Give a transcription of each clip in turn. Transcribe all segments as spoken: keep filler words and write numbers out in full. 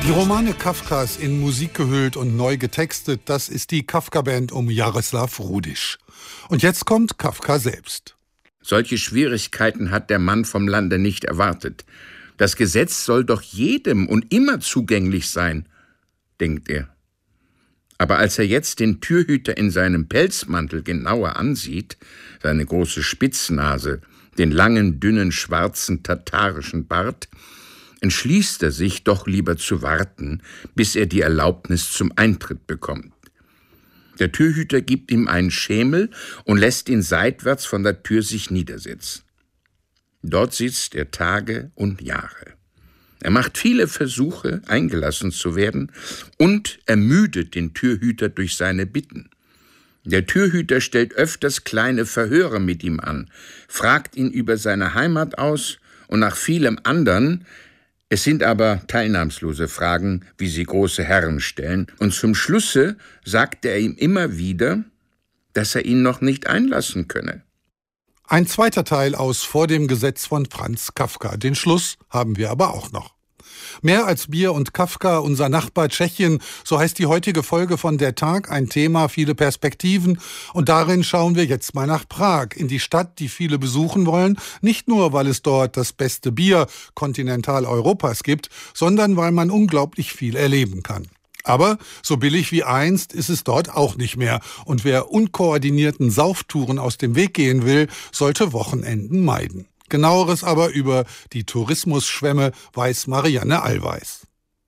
Die Romane Kafkas in Musik gehüllt und neu getextet, das ist die Kafka-Band um Jaroslav Rudisch. Und jetzt kommt Kafka selbst. Solche Schwierigkeiten hat der Mann vom Lande nicht erwartet. Das Gesetz soll doch jedem und immer zugänglich sein, denkt er. Aber als er jetzt den Türhüter in seinem Pelzmantel genauer ansieht, seine große Spitznase, den langen, dünnen, schwarzen, tatarischen Bart, entschließt er sich, doch lieber zu warten, bis er die Erlaubnis zum Eintritt bekommt. Der Türhüter gibt ihm einen Schemel und lässt ihn seitwärts von der Tür sich niedersetzen. Dort sitzt er Tage und Jahre. Er macht viele Versuche, eingelassen zu werden, und ermüdet den Türhüter durch seine Bitten. Der Türhüter stellt öfters kleine Verhöre mit ihm an, fragt ihn über seine Heimat aus und nach vielem anderen. Es sind aber teilnahmslose Fragen, wie sie große Herren stellen, und zum Schlusse sagt er ihm immer wieder, dass er ihn noch nicht einlassen könne. Ein zweiter Teil aus Vor dem Gesetz von Franz Kafka. Den Schluss haben wir aber auch noch. Mehr als Bier und Kafka, unser Nachbar Tschechien, so heißt die heutige Folge von Der Tag, ein Thema, viele Perspektiven. Und darin schauen wir jetzt mal nach Prag, in die Stadt, die viele besuchen wollen. Nicht nur, weil es dort das beste Bier Kontinentaleuropas gibt, sondern weil man unglaublich viel erleben kann. Aber so billig wie einst ist es dort auch nicht mehr. Und wer unkoordinierten Sauftouren aus dem Weg gehen will, sollte Wochenenden meiden. Genaueres aber über die Tourismusschwemme weiß Marianne Allweis.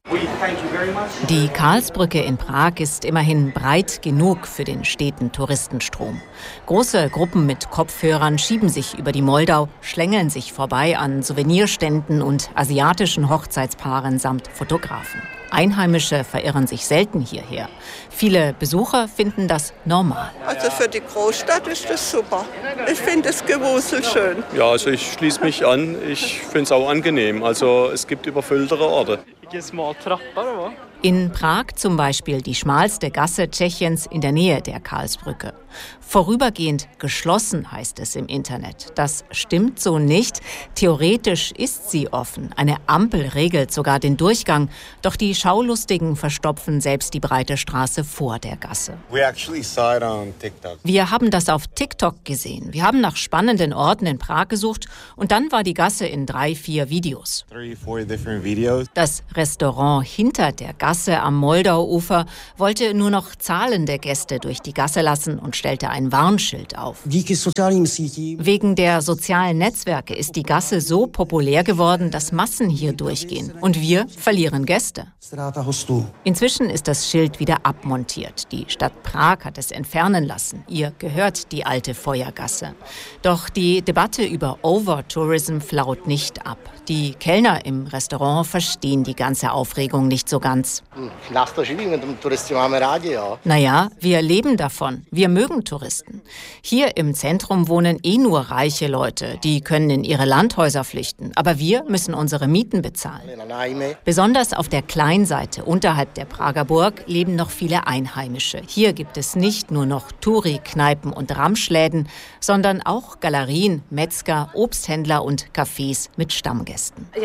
Die Karlsbrücke in Prag ist immerhin breit genug für den steten Touristenstrom. Große Gruppen mit Kopfhörern schieben sich über die Moldau, schlängeln sich vorbei an Souvenirständen und asiatischen Hochzeitspaaren samt Fotografen. Einheimische verirren sich selten hierher. Viele Besucher finden das normal. Also für die Großstadt ist das super. Ich finde das Gewusel schön. Ja, also ich schließe mich an. Ich finde es auch angenehm. Also es gibt überfülltere Orte. In Prag zum Beispiel die schmalste Gasse Tschechiens in der Nähe der Karlsbrücke. Vorübergehend geschlossen, heißt es im Internet. Das stimmt so nicht. Theoretisch ist sie offen. Eine Ampel regelt sogar den Durchgang. Doch die Schaulustigen verstopfen selbst die breite Straße vor der Gasse. Wir haben das auf TikTok gesehen. Wir haben nach spannenden Orten in Prag gesucht und dann war die Gasse in drei, vier Videos. Das Restaurant hinter der Gasse am Moldauufer wollte nur noch zahlende Gäste durch die Gasse lassen und stellte ein Warnschild auf. Wegen der sozialen Netzwerke ist die Gasse so populär geworden, dass Massen hier durchgehen. Und wir verlieren Gäste. Inzwischen ist das Schild wieder abmontiert. Die Stadt Prag hat es entfernen lassen. Ihr gehört die alte Feuergasse. Doch die Debatte über Overtourism flaut nicht ab. Die Kellner im Restaurant verstehen die ganze Aufregung nicht so ganz. Naja, wir leben davon. Wir mögen Touristen. Hier im Zentrum wohnen eh nur reiche Leute. Die können in ihre Landhäuser flüchten. Aber wir müssen unsere Mieten bezahlen. Besonders auf der Kleinseite unterhalb der Prager Burg leben noch viele Einheimische. Hier gibt es nicht nur noch Touri-Kneipen und Ramschläden, sondern auch Galerien, Metzger, Obsthändler und Cafés mit Stammgästen.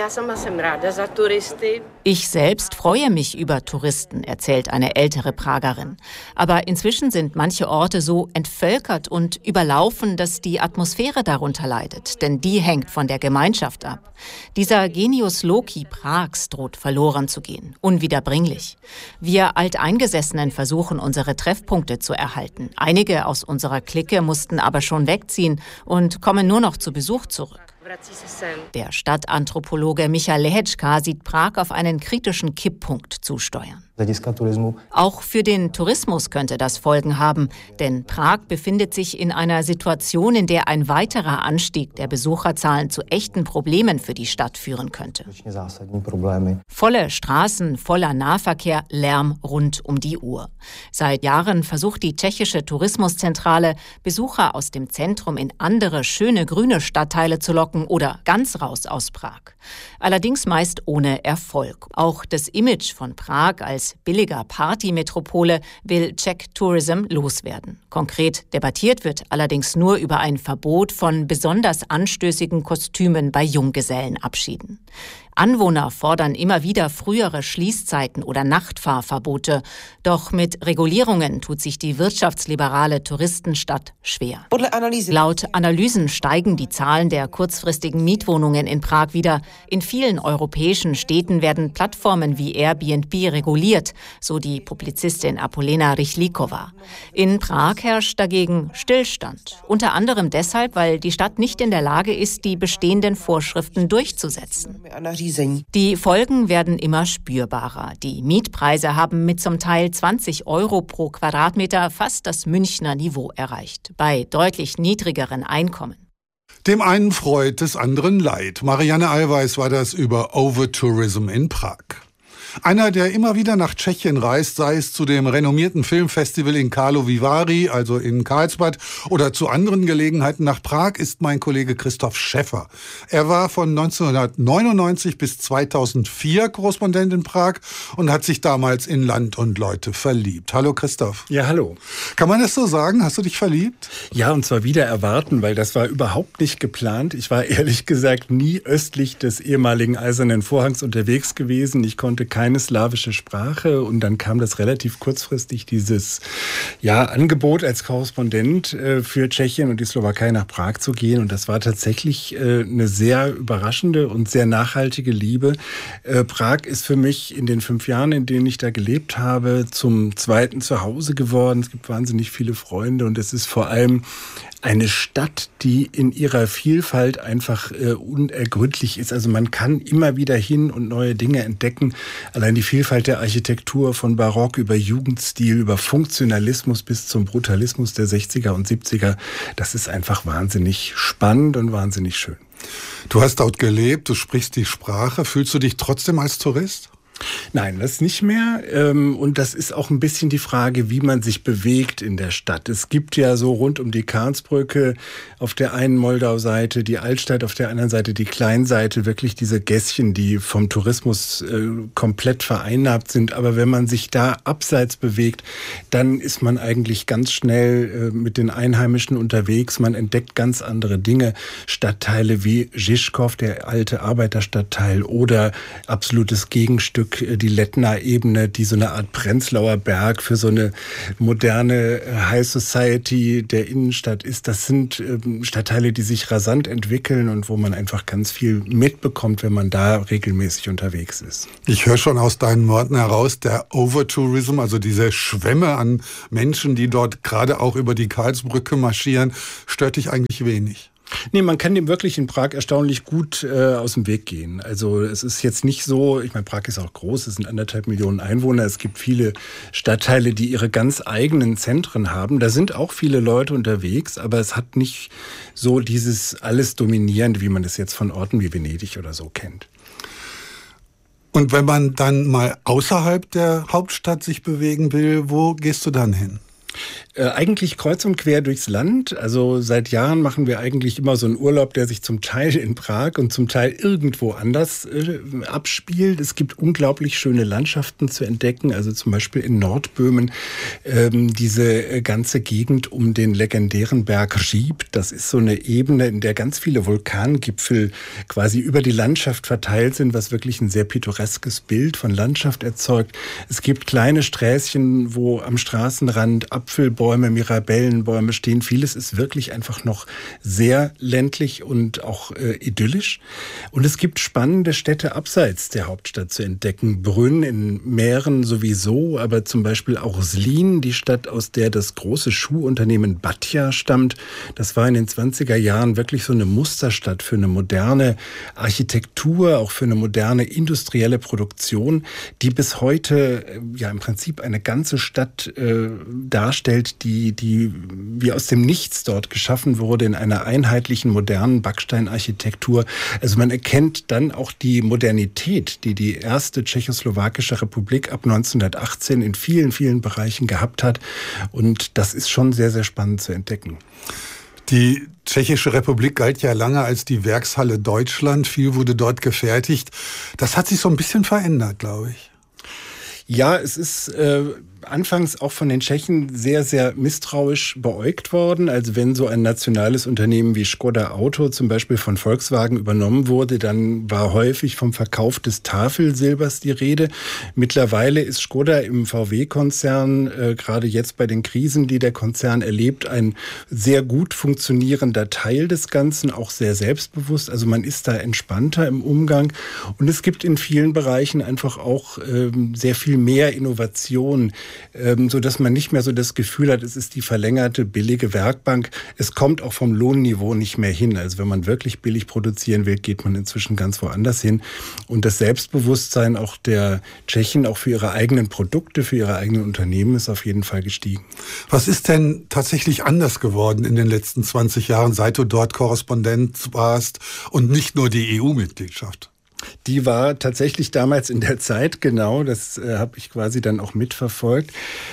Ich selbst freue mich über Touristen, erzählt eine ältere Pragerin. Aber inzwischen sind manche Orte so entvölkert und überlaufen, dass die Atmosphäre darunter leidet, denn die hängt von der Gemeinschaft ab. Dieser Genius Loci Prags droht verloren zu gehen, unwiederbringlich. Wir Alteingesessenen versuchen, unsere Treffpunkte zu erhalten. Einige aus unserer Clique mussten aber schon wegziehen und kommen nur noch zu Besuch zurück. Der Stadtanthropologe Michal Lehetschka sieht Prag auf einen kritischen Kipppunkt zusteuern. Auch für den Tourismus könnte das Folgen haben, denn Prag befindet sich in einer Situation, in der ein weiterer Anstieg der Besucherzahlen zu echten Problemen für die Stadt führen könnte. Volle Straßen, voller Nahverkehr, Lärm rund um die Uhr. Seit Jahren versucht die tschechische Tourismuszentrale, Besucher aus dem Zentrum in andere schöne grüne Stadtteile zu locken oder ganz raus aus Prag. Allerdings meist ohne Erfolg. Auch das Image von Prag als billiger Partymetropole will Czech Tourism loswerden. Konkret debattiert wird allerdings nur über ein Verbot von besonders anstößigen Kostümen bei Junggesellenabschieden. Anwohner fordern immer wieder frühere Schließzeiten oder Nachtfahrverbote. Doch mit Regulierungen tut sich die wirtschaftsliberale Touristenstadt schwer. Laut Analysen steigen die Zahlen der kurzfristigen Mietwohnungen in Prag wieder. In vielen europäischen Städten werden Plattformen wie Airbnb reguliert, so die Publizistin Apolena Rychlikova. In Prag herrscht dagegen Stillstand. Unter anderem deshalb, weil die Stadt nicht in der Lage ist, die bestehenden Vorschriften durchzusetzen. Die Folgen werden immer spürbarer. Die Mietpreise haben mit zum Teil zwanzig Euro pro Quadratmeter fast das Münchner Niveau erreicht, bei deutlich niedrigeren Einkommen. Dem einen freut, des anderen leid. Marianne Allweis war das über Overtourism in Prag. Einer, der immer wieder nach Tschechien reist, sei es zu dem renommierten Filmfestival in Karlovy Vary, also in Karlsbad, oder zu anderen Gelegenheiten nach Prag, ist mein Kollege Christoph Schäffer. Er war von neunzehnhundertneunundneunzig bis zweitausendvier Korrespondent in Prag und hat sich damals in Land und Leute verliebt. Hallo Christoph. Ja, hallo. Kann man das so sagen? Hast du dich verliebt? Ja, und zwar wieder erwarten, weil das war überhaupt nicht geplant. Ich war ehrlich gesagt nie östlich des ehemaligen Eisernen Vorhangs unterwegs gewesen. Ich konnte keine keine slawische Sprache und dann kam das relativ kurzfristig, dieses ja, Angebot als Korrespondent äh, für Tschechien und die Slowakei nach Prag zu gehen und das war tatsächlich äh, eine sehr überraschende und sehr nachhaltige Liebe. Äh, Prag ist für mich in den fünf Jahren, in denen ich da gelebt habe, zum zweiten Zuhause geworden. Es gibt wahnsinnig viele Freunde und es ist vor allem eine Stadt, die in ihrer Vielfalt einfach äh, unergründlich ist. Also man kann immer wieder hin und neue Dinge entdecken. Allein die Vielfalt der Architektur von Barock über Jugendstil, über Funktionalismus bis zum Brutalismus der sechziger und siebziger, das ist einfach wahnsinnig spannend und wahnsinnig schön. Du hast dort gelebt, du sprichst die Sprache. Fühlst du dich trotzdem als Tourist? Nein, das nicht mehr. Und das ist auch ein bisschen die Frage, wie man sich bewegt in der Stadt. Es gibt ja so rund um die Karlsbrücke auf der einen Moldau-Seite, die Altstadt auf der anderen Seite, die Kleinseite, wirklich diese Gässchen, die vom Tourismus komplett vereinnahmt sind. Aber wenn man sich da abseits bewegt, dann ist man eigentlich ganz schnell mit den Einheimischen unterwegs. Man entdeckt ganz andere Dinge. Stadtteile wie Žižkov, der alte Arbeiterstadtteil, oder absolutes Gegenstück die Lettner-Ebene, die so eine Art Prenzlauer Berg für so eine moderne High Society der Innenstadt ist. Das sind Stadtteile, die sich rasant entwickeln und wo man einfach ganz viel mitbekommt, wenn man da regelmäßig unterwegs ist. Ich höre schon aus deinen Worten heraus, der Overtourism, also diese Schwämme an Menschen, die dort gerade auch über die Karlsbrücke marschieren, stört dich eigentlich wenig. Nee, man kann dem wirklich in Prag erstaunlich gut äh, aus dem Weg gehen. Also es ist jetzt nicht so, ich meine, Prag ist auch groß, es sind anderthalb Millionen Einwohner, es gibt viele Stadtteile, die ihre ganz eigenen Zentren haben. Da sind auch viele Leute unterwegs, aber es hat nicht so dieses alles Dominierende, wie man es jetzt von Orten wie Venedig oder so kennt. Und wenn man dann mal außerhalb der Hauptstadt sich bewegen will, wo gehst du dann hin? Äh, eigentlich kreuz und quer durchs Land. Also seit Jahren machen wir eigentlich immer so einen Urlaub, der sich zum Teil in Prag und zum Teil irgendwo anders äh, abspielt. Es gibt unglaublich schöne Landschaften zu entdecken. Also zum Beispiel in Nordböhmen ähm, diese äh, ganze Gegend um den legendären Berg Říp. Das ist so eine Ebene, in der ganz viele Vulkangipfel quasi über die Landschaft verteilt sind, was wirklich ein sehr pittoreskes Bild von Landschaft erzeugt. Es gibt kleine Sträßchen, wo am Straßenrand Apfelbäume, Mirabellenbäume stehen. Vieles ist wirklich einfach noch sehr ländlich und auch äh, idyllisch. Und es gibt spannende Städte abseits der Hauptstadt zu entdecken. Brünn in Mähren sowieso, aber zum Beispiel auch Zlín, die Stadt, aus der das große Schuhunternehmen Batia stammt. Das war in den zwanziger Jahren wirklich so eine Musterstadt für eine moderne Architektur, auch für eine moderne industrielle Produktion, die bis heute äh, ja im Prinzip eine ganze Stadt äh, darstellt, die, die wie aus dem Nichts dort geschaffen wurde in einer einheitlichen, modernen Backsteinarchitektur. Also man erkennt dann auch die Modernität, die die erste tschechoslowakische Republik ab neunzehnhundertachtzehn in vielen, vielen Bereichen gehabt hat. Und das ist schon sehr, sehr spannend zu entdecken. Die Tschechische Republik galt ja lange als die Werkshalle Deutschland. Viel wurde dort gefertigt. Das hat sich so ein bisschen verändert, glaube ich. Ja, es ist äh, anfangs auch von den Tschechen sehr, sehr misstrauisch beäugt worden. Also wenn so ein nationales Unternehmen wie Škoda Auto zum Beispiel von Volkswagen übernommen wurde, dann war häufig vom Verkauf des Tafelsilbers die Rede. Mittlerweile ist Škoda im V W-Konzern, äh, gerade jetzt bei den Krisen, die der Konzern erlebt, ein sehr gut funktionierender Teil des Ganzen, auch sehr selbstbewusst. Also man ist da entspannter im Umgang. Und es gibt in vielen Bereichen einfach auch ähm, sehr viel mehr Innovation, ähm, sodass man nicht mehr so das Gefühl hat, es ist die verlängerte, billige Werkbank. Es kommt auch vom Lohnniveau nicht mehr hin. Also wenn man wirklich billig produzieren will, geht man inzwischen ganz woanders hin. Und das Selbstbewusstsein auch der Tschechen, auch für ihre eigenen Produkte, für ihre eigenen Unternehmen, ist auf jeden Fall gestiegen. Was ist denn tatsächlich anders geworden in den letzten zwanzig Jahren, seit du dort Korrespondent warst und nicht nur die E U-Mitgliedschaft? Die war tatsächlich damals in der Zeit, genau, das äh, habe ich quasi dann auch mitverfolgt.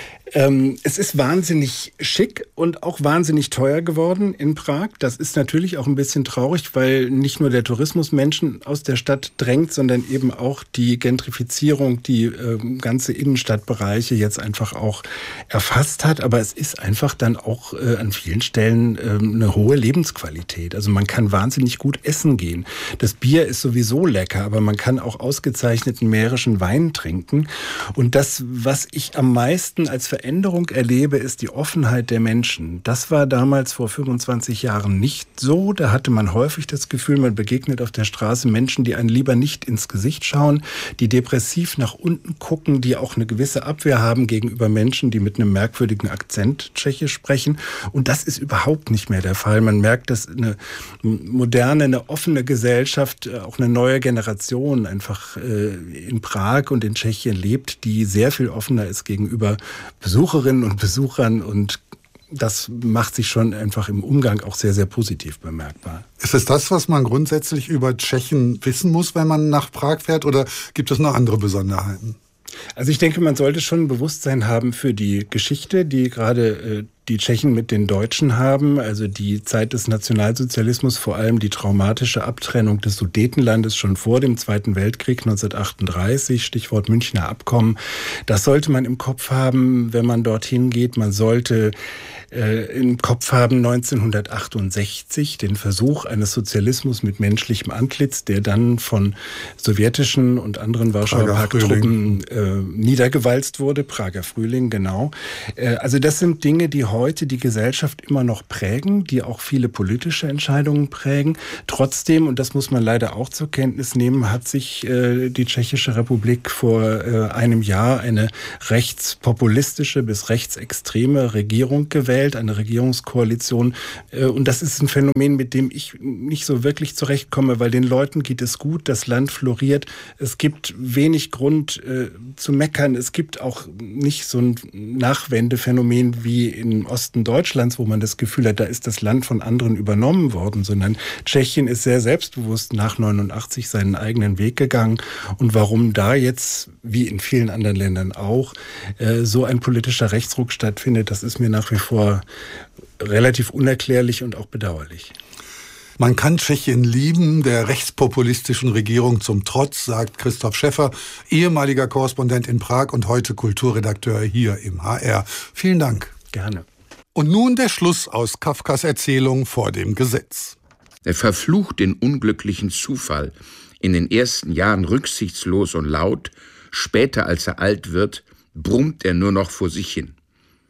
Ähm, es ist wahnsinnig schick und auch wahnsinnig teuer geworden in Prag. Das ist natürlich auch ein bisschen traurig, weil nicht nur der Tourismus Menschen aus der Stadt drängt, sondern eben auch die Gentrifizierung, die äh, ganze Innenstadtbereiche jetzt einfach auch erfasst hat. Aber es ist einfach dann auch äh, an vielen Stellen äh, eine hohe Lebensqualität. Also man kann wahnsinnig gut essen gehen. Das Bier ist sowieso lecker, aber man kann auch ausgezeichneten mährischen Wein trinken. Und das, was ich am meisten als Veränderung erlebe, ist die Offenheit der Menschen. Das war damals vor fünfundzwanzig Jahren nicht so. Da hatte man häufig das Gefühl, man begegnet auf der Straße Menschen, die einen lieber nicht ins Gesicht schauen, die depressiv nach unten gucken, die auch eine gewisse Abwehr haben gegenüber Menschen, die mit einem merkwürdigen Akzent Tschechisch sprechen. Und das ist überhaupt nicht mehr der Fall. Man merkt, dass eine moderne, eine offene Gesellschaft, auch eine neue Generation einfach in Prag und in Tschechien lebt, die sehr viel offener ist gegenüber Besucherinnen und Besuchern, und das macht sich schon einfach im Umgang auch sehr, sehr positiv bemerkbar. Ist es das, was man grundsätzlich über Tschechen wissen muss, wenn man nach Prag fährt, oder gibt es noch andere Besonderheiten? Also ich denke, man sollte schon ein Bewusstsein haben für die Geschichte, die gerade äh, die Tschechen mit den Deutschen haben, also die Zeit des Nationalsozialismus, vor allem die traumatische Abtrennung des Sudetenlandes schon vor dem Zweiten Weltkrieg neunzehnhundertachtunddreißig, Stichwort Münchner Abkommen. Das sollte man im Kopf haben, wenn man dorthin geht. Man sollte äh, im Kopf haben neunzehnhundertachtundsechzig, den Versuch eines Sozialismus mit menschlichem Antlitz, der dann von sowjetischen und anderen Warschauer Pakttruppen äh, niedergewalzt wurde. Prager Frühling, genau. Äh, also das sind Dinge, die heute die Gesellschaft immer noch prägen, die auch viele politische Entscheidungen prägen. Trotzdem, und das muss man leider auch zur Kenntnis nehmen, hat sich äh, die Tschechische Republik vor äh, einem Jahr eine rechtspopulistische bis rechtsextreme Regierung gewählt, eine Regierungskoalition. Äh, und das ist ein Phänomen, mit dem ich nicht so wirklich zurechtkomme, weil den Leuten geht es gut, das Land floriert. Es gibt wenig Grund äh, zu meckern. Es gibt auch nicht so ein Nachwendephänomen wie im Osten Deutschlands, wo man das Gefühl hat, da ist das Land von anderen übernommen worden, sondern Tschechien ist sehr selbstbewusst nach neunundachtzig seinen eigenen Weg gegangen. Und warum da jetzt, wie in vielen anderen Ländern auch, äh, so ein politischer Rechtsruck stattfindet, das ist mir nach wie vor relativ unerklärlich und auch bedauerlich. Man kann Tschechien lieben, der rechtspopulistischen Regierung zum Trotz, sagt Christoph Schäffer, ehemaliger Korrespondent in Prag und heute Kulturredakteur hier im H R. Vielen Dank. Gerne. Und nun der Schluss aus Kafkas Erzählung Vor dem Gesetz. Er verflucht den unglücklichen Zufall, in den ersten Jahren rücksichtslos und laut, später als er alt wird, brummt er nur noch vor sich hin.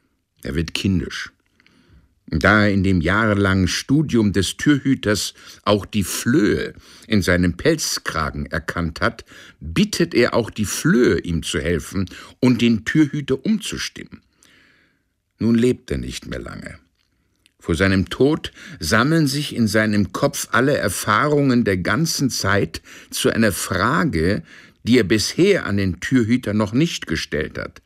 Er wird kindisch. Da er in dem jahrelangen Studium des Türhüters auch die Flöhe in seinem Pelzkragen erkannt hat, bittet er auch die Flöhe, ihm zu helfen und den Türhüter umzustimmen. Nun lebt er nicht mehr lange. Vor seinem Tod sammeln sich in seinem Kopf alle Erfahrungen der ganzen Zeit zu einer Frage, die er bisher an den Türhüter noch nicht gestellt hat.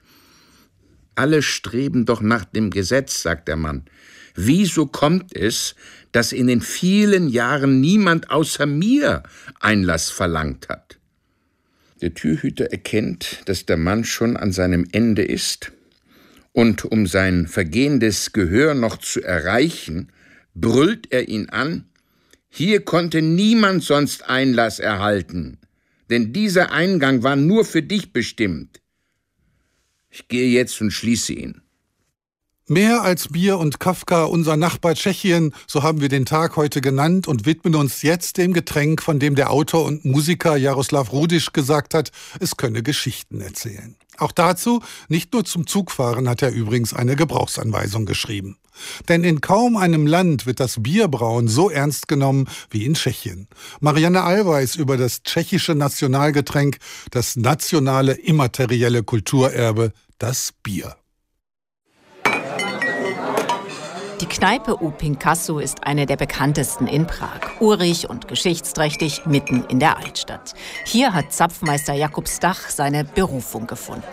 Alle streben doch nach dem Gesetz, sagt der Mann. Wieso kommt es, dass in den vielen Jahren niemand außer mir Einlass verlangt hat? Der Türhüter erkennt, dass der Mann schon an seinem Ende ist, und um sein vergehendes Gehör noch zu erreichen, brüllt er ihn an: Hier konnte niemand sonst Einlass erhalten, denn dieser Eingang war nur für dich bestimmt. Ich gehe jetzt und schließe ihn. Mehr als Bier und Kafka, unser Nachbar Tschechien, so haben wir den Tag heute genannt und widmen uns jetzt dem Getränk, von dem der Autor und Musiker Jaroslav Rudisch gesagt hat, es könne Geschichten erzählen. Auch dazu, nicht nur zum Zugfahren, hat er übrigens eine Gebrauchsanweisung geschrieben. Denn in kaum einem Land wird das Bierbrauen so ernst genommen wie in Tschechien. Marianne Allweis über das tschechische Nationalgetränk, das nationale immaterielle Kulturerbe, das Bier. Die Kneipe U Pinkasso ist eine der bekanntesten in Prag. Urig und geschichtsträchtig mitten in der Altstadt. Hier hat Zapfmeister Jakub Stach seine Berufung gefunden.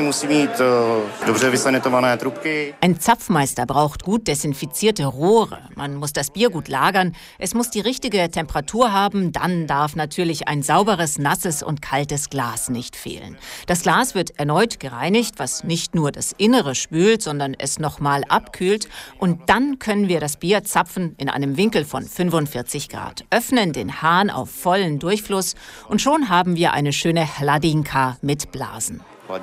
Ein Zapfmeister braucht gut desinfizierte Rohre. Man muss das Bier gut lagern. Es muss die richtige Temperatur haben. Dann darf natürlich ein sauberes, nasses und kaltes Glas nicht fehlen. Das Glas wird erneut gereinigt, was nicht nur das Innere spült, sondern es nochmal abkühlt. Und dann können wir das Bier zapfen in einem Winkel von fünfundvierzig Grad, öffnen den Hahn auf vollen Durchfluss und schon haben wir eine schöne Hladinka mit Blasen.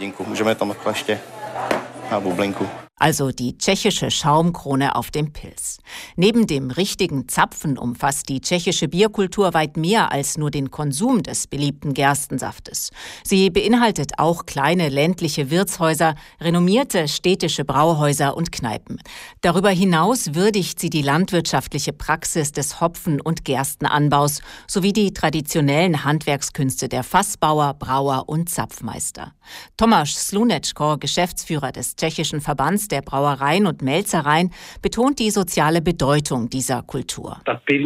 Also die tschechische Schaumkrone auf dem Pilz. Neben dem richtigen Zapfen umfasst die tschechische Bierkultur weit mehr als nur den Konsum des beliebten Gerstensaftes. Sie beinhaltet auch kleine ländliche Wirtshäuser, renommierte städtische Brauhäuser und Kneipen. Darüber hinaus würdigt sie die landwirtschaftliche Praxis des Hopfen- und Gerstenanbaus sowie die traditionellen Handwerkskünste der Fassbauer, Brauer und Zapfmeister. Tomáš Slunečko, Geschäftsführer des tschechischen Verbands der Brauereien und Melzereien, betont die soziale Bedeutung dieser Kultur.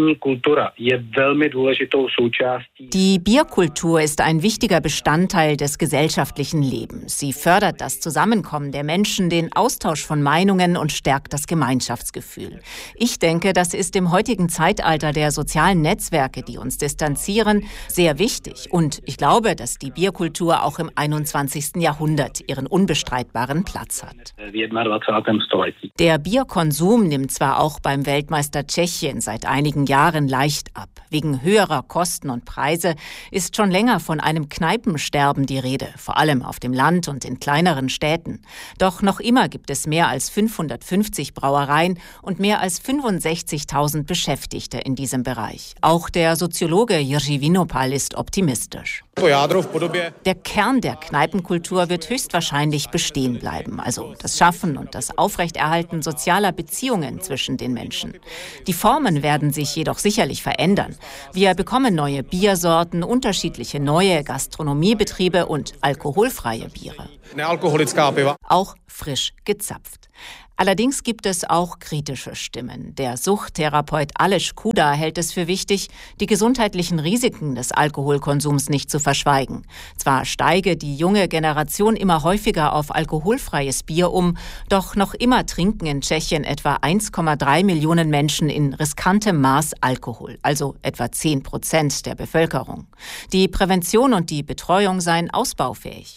Die Bierkultur ist ein wichtiger Bestandteil des gesellschaftlichen Lebens. Sie fördert das Zusammenkommen der Menschen, den Austausch von Meinungen und stärkt das Gemeinschaftsgefühl. Ich denke, das ist im heutigen Zeitalter der sozialen Netzwerke, die uns distanzieren, sehr wichtig. Und ich glaube, dass die Bierkultur auch im einundzwanzigsten Jahrhundert ihren unbestreitbaren Platz hat. Der Bierkonsum nimmt zwar auch beim Weltmeister Tschechien seit einigen Jahren leicht ab. Wegen höherer Kosten und Preise ist schon länger von einem Kneipensterben die Rede, vor allem auf dem Land und in kleineren Städten. Doch noch immer gibt es mehr als fünfhundertfünfzig Brauereien und mehr als fünfundsechzigtausend Beschäftigte in diesem Bereich. Auch der Soziologe Jiří Vinopal ist optimistisch. Der Kern der Kneipenkultur wird höchstwahrscheinlich bestehen bleiben, also das Schaffen und das Aufrechterhalten sozialer Beziehungen zwischen den Menschen. Die Formen werden sich jedoch sicherlich verändern. Wir bekommen neue Biersorten, unterschiedliche neue Gastronomiebetriebe und alkoholfreie Biere. Auch frisch gezapft. Allerdings gibt es auch kritische Stimmen. Der Suchttherapeut Aleš Kuda hält es für wichtig, die gesundheitlichen Risiken des Alkoholkonsums nicht zu verschweigen. Zwar steige die junge Generation immer häufiger auf alkoholfreies Bier um, doch noch immer trinken in Tschechien etwa eins Komma drei Millionen Menschen in riskantem Maß Alkohol, also etwa zehn Prozent der Bevölkerung. Die Prävention und die Betreuung seien ausbaufähig.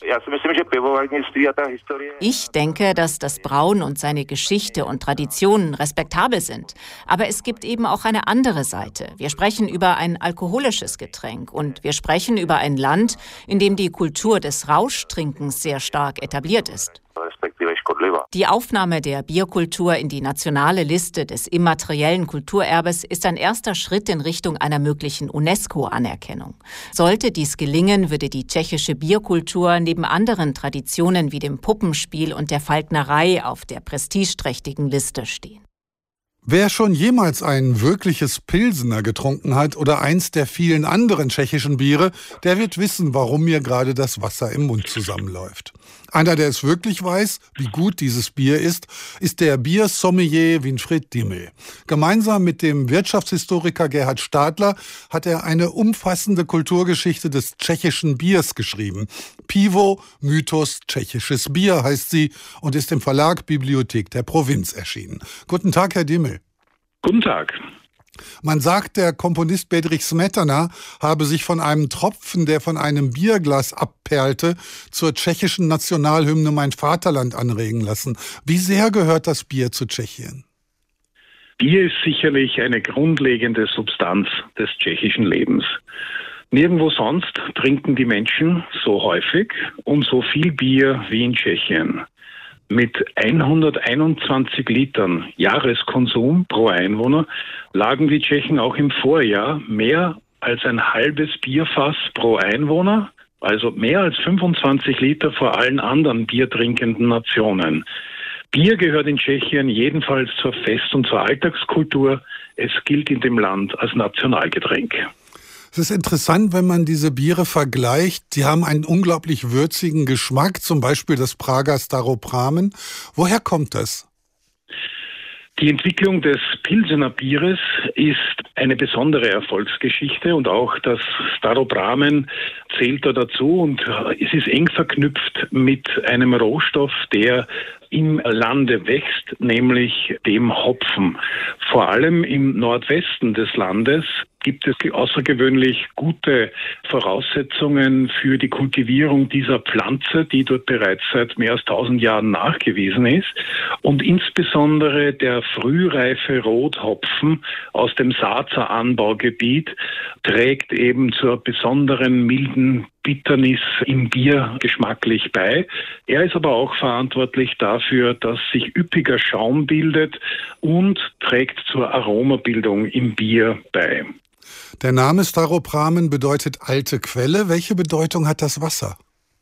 Ich denke, dass das Brauen und seine Geschichte und Traditionen respektabel sind. Aber es gibt eben auch eine andere Seite. Wir sprechen über ein alkoholisches Getränk und wir sprechen über ein Land, in dem die Kultur des Rauschtrinkens sehr stark etabliert ist. Die Aufnahme der Bierkultur in die nationale Liste des immateriellen Kulturerbes ist ein erster Schritt in Richtung einer möglichen UNESCO-Anerkennung. Sollte dies gelingen, würde die tschechische Bierkultur neben anderen Traditionen wie dem Puppenspiel und der Falknerei auf der prestigeträchtigen Liste stehen. Wer schon jemals ein wirkliches Pilsener getrunken hat oder eins der vielen anderen tschechischen Biere, der wird wissen, warum mir gerade das Wasser im Mund zusammenläuft. Einer, der es wirklich weiß, wie gut dieses Bier ist, ist der Biersommelier Winfried Dimmel. Gemeinsam mit dem Wirtschaftshistoriker Gerhard Stadler hat er eine umfassende Kulturgeschichte des tschechischen Biers geschrieben. Pivo, Mythos, tschechisches Bier heißt sie und ist im Verlag Bibliothek der Provinz erschienen. Guten Tag, Herr Dimmel. Guten Tag. Man sagt, der Komponist Bedřich Smetana habe sich von einem Tropfen, der von einem Bierglas abperlte, zur tschechischen Nationalhymne Mein Vaterland anregen lassen. Wie sehr gehört das Bier zu Tschechien? Bier ist sicherlich eine grundlegende Substanz des tschechischen Lebens. Nirgendwo sonst trinken die Menschen so häufig und so viel Bier wie in Tschechien. Mit hunderteinundzwanzig Litern Jahreskonsum pro Einwohner lagen die Tschechen auch im Vorjahr mehr als ein halbes Bierfass pro Einwohner, also mehr als fünfundzwanzig Liter vor allen anderen biertrinkenden Nationen. Bier gehört in Tschechien jedenfalls zur Fest- und zur Alltagskultur. Es gilt in dem Land als Nationalgetränk. Es ist interessant, wenn man diese Biere vergleicht. Die haben einen unglaublich würzigen Geschmack, zum Beispiel das Prager Staropramen. Woher kommt das? Die Entwicklung des Pilsener Bieres ist eine besondere Erfolgsgeschichte und auch das Staropramen zählt da dazu und es ist eng verknüpft mit einem Rohstoff, der im Lande wächst, nämlich dem Hopfen. Vor allem im Nordwesten des Landes gibt es außergewöhnlich gute Voraussetzungen für die Kultivierung dieser Pflanze, die dort bereits seit mehr als tausend Jahren nachgewiesen ist. Und insbesondere der frühreife Rothopfen aus dem Saazer Anbaugebiet trägt eben zur besonderen milden Bitternis im Bier geschmacklich bei. Er ist aber auch verantwortlich dafür, dass sich üppiger Schaum bildet und trägt zur Aromabildung im Bier bei. Der Name Staropramen bedeutet alte Quelle. Welche Bedeutung hat das Wasser?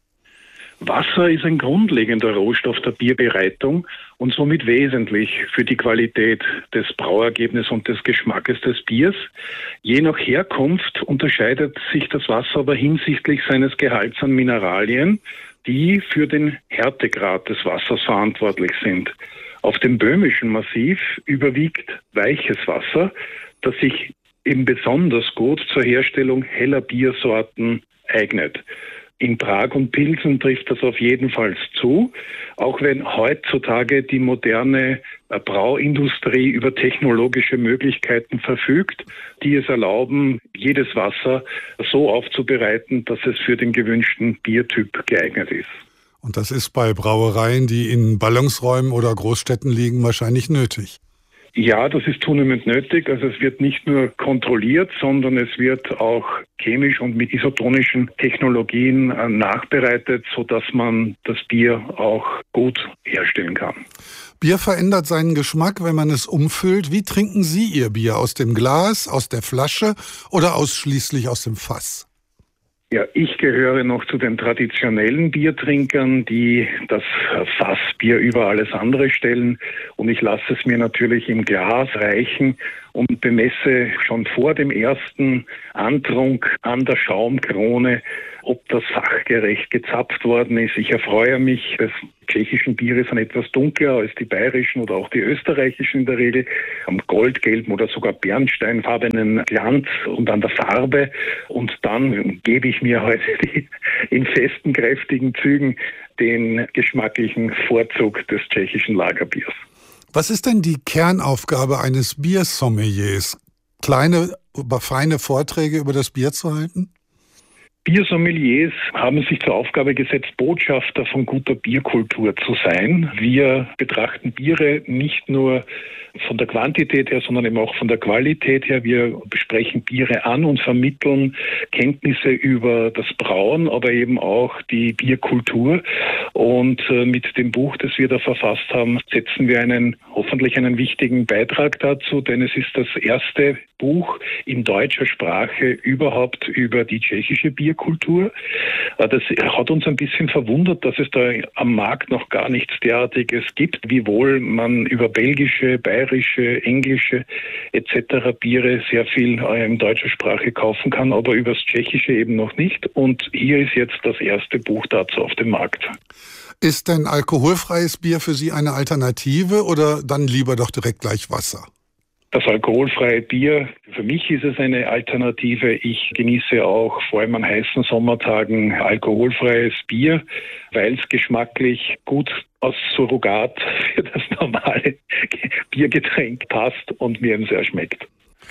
Wasser ist ein grundlegender Rohstoff der Bierbereitung und somit wesentlich für die Qualität des Brauergebnisses und des Geschmackes des Biers. Je nach Herkunft unterscheidet sich das Wasser aber hinsichtlich seines Gehalts an Mineralien, die für den Härtegrad des Wassers verantwortlich sind. Auf dem böhmischen Massiv überwiegt weiches Wasser, das sich eben besonders gut zur Herstellung heller Biersorten eignet. In Prag und Pilsen trifft das auf jeden Fall zu, auch wenn heutzutage die moderne Brauindustrie über technologische Möglichkeiten verfügt, die es erlauben, jedes Wasser so aufzubereiten, dass es für den gewünschten Biertyp geeignet ist. Und das ist bei Brauereien, die in Ballungsräumen oder Großstädten liegen, wahrscheinlich nötig. Ja, das ist zunehmend nötig. Also es wird nicht nur kontrolliert, sondern es wird auch chemisch und mit isotonischen Technologien nachbereitet, sodass man das Bier auch gut herstellen kann. Bier verändert seinen Geschmack, wenn man es umfüllt. Wie trinken Sie Ihr Bier? Aus dem Glas, aus der Flasche oder ausschließlich aus dem Fass? Ja, ich gehöre noch zu den traditionellen Biertrinkern, die das Fassbier über alles andere stellen. Und ich lasse es mir natürlich im Glas reichen und bemesse schon vor dem ersten Antrunk an der Schaumkrone, ob das sachgerecht gezapft worden ist. Ich erfreue mich des tschechischen Bieres sind etwas dunkler als die bayerischen oder auch die österreichischen in der Regel, am goldgelben oder sogar bernsteinfarbenen Glanz und an der Farbe. Und dann gebe ich mir heute die, in festen, kräftigen Zügen den geschmacklichen Vorzug des tschechischen Lagerbiers. Was ist denn die Kernaufgabe eines Biersommeliers? Kleine, aber feine Vorträge über das Bier zu halten? Biersommeliers haben sich zur Aufgabe gesetzt, Botschafter von guter Bierkultur zu sein. Wir betrachten Biere nicht nur von der Quantität her, sondern eben auch von der Qualität her. Wir besprechen Biere an und vermitteln Kenntnisse über das Brauen, aber eben auch die Bierkultur. Und mit dem Buch, das wir da verfasst haben, setzen wir einen hoffentlich einen wichtigen Beitrag dazu, denn es ist das erste Buch in deutscher Sprache überhaupt über die tschechische Bierkultur. Das hat uns ein bisschen verwundert, dass es da am Markt noch gar nichts derartiges gibt, wiewohl man über belgische, bayerische, englische et cetera Biere sehr viel in deutscher Sprache kaufen kann, aber über das Tschechische eben noch nicht. Und hier ist jetzt das erste Buch dazu auf dem Markt. Ist denn alkoholfreies Bier für Sie eine Alternative oder dann lieber doch direkt gleich Wasser? Das alkoholfreie Bier, für mich ist es eine Alternative. Ich genieße auch vor allem an heißen Sommertagen alkoholfreies Bier, weil es geschmacklich gut als Surrogat für das normale Biergetränk passt und mir eben sehr schmeckt.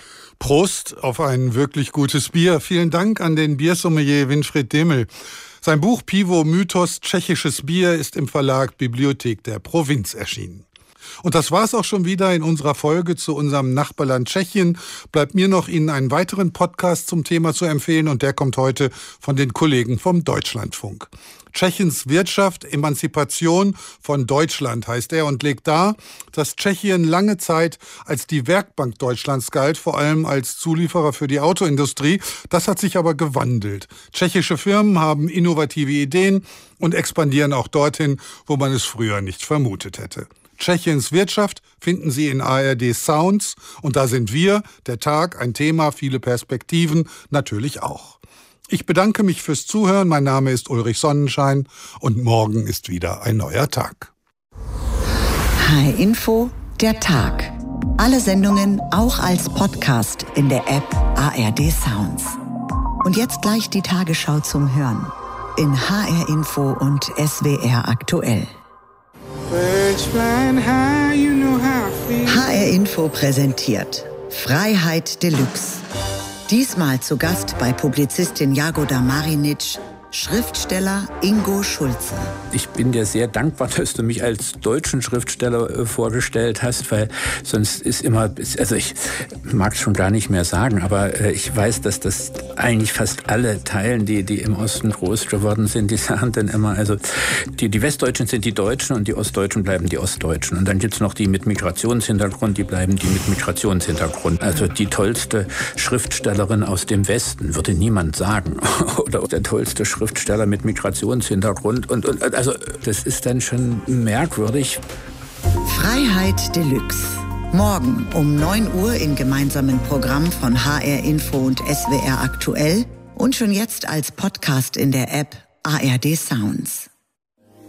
Prost auf ein wirklich gutes Bier. Vielen Dank an den Biersommelier Winfried Demel. Sein Buch Pivo Mythos, tschechisches Bier ist im Verlag Bibliothek der Provinz erschienen. Und das war's auch schon wieder in unserer Folge zu unserem Nachbarland Tschechien. Bleibt mir noch, Ihnen einen weiteren Podcast zum Thema zu empfehlen, und der kommt heute von den Kollegen vom Deutschlandfunk. Tschechiens Wirtschaft, Emanzipation von Deutschland heißt er und legt dar, dass Tschechien lange Zeit als die Werkbank Deutschlands galt, vor allem als Zulieferer für die Autoindustrie. Das hat sich aber gewandelt. Tschechische Firmen haben innovative Ideen und expandieren auch dorthin, wo man es früher nicht vermutet hätte. Tschechiens Wirtschaft finden Sie in A R D Sounds, und da sind wir, der Tag, ein Thema, viele Perspektiven, natürlich auch. Ich bedanke mich fürs Zuhören. Mein Name ist Ulrich Sonnenschein und morgen ist wieder ein neuer Tag. H R Info, der Tag. Alle Sendungen auch als Podcast in der App A R D Sounds. Und jetzt gleich die Tagesschau zum Hören in H R Info und S W R aktuell. H R Info präsentiert Freiheit Deluxe. Diesmal zu Gast bei Publizistin Jagoda Marinic, Schriftsteller Ingo Schulze. Ich bin dir sehr dankbar, dass du mich als deutschen Schriftsteller äh, vorgestellt hast, weil sonst ist immer, also ich mag es schon gar nicht mehr sagen, aber äh, ich weiß, dass das eigentlich fast alle teilen, die, die im Osten groß geworden sind, die sagen dann immer, also die, die Westdeutschen sind die Deutschen und die Ostdeutschen bleiben die Ostdeutschen. Und dann gibt's noch die mit Migrationshintergrund, die bleiben die mit Migrationshintergrund. Also die tollste Schriftstellerin aus dem Westen, würde niemand sagen. Oder der tollste Schriftsteller mit Migrationshintergrund. Und, und also das ist dann schon merkwürdig. Freiheit Deluxe. Morgen um neun Uhr im gemeinsamen Programm von H R Info und S W R aktuell und schon jetzt als Podcast in der App A R D Sounds.